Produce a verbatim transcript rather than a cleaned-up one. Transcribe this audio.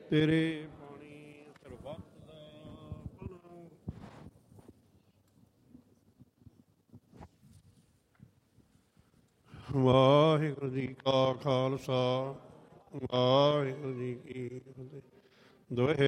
ਤੇਰੇ ਬਾਣੀ ਸਰਬੱਤ ਦਾ ਭਲਾ। ਵਾਹਿਗੁਰੂ ਜੀ ਕਾ ਖਾਲਸਾ, ਵਾਹਿਗੁਰੂ ਜੀ ਕੀ ਫਤਿਹ। ਦੋਹੇ